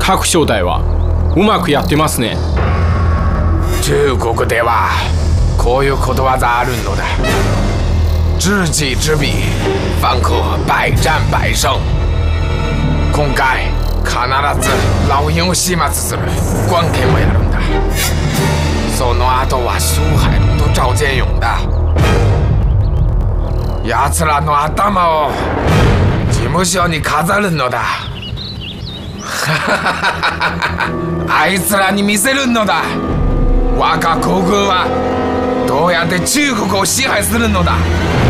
各省隊はうまくやってますね。 中国ではこういうことわざあるのだ。知己知彼，方可百战百胜。今回必ず老鷹を始末する关鍵をやるんだ。その後は苏海龙と赵建勇だ。奴らの頭を事務所に飾るのだ。あいつらに見せるのだ。我が皇軍はどうやって中国を支配するのだ。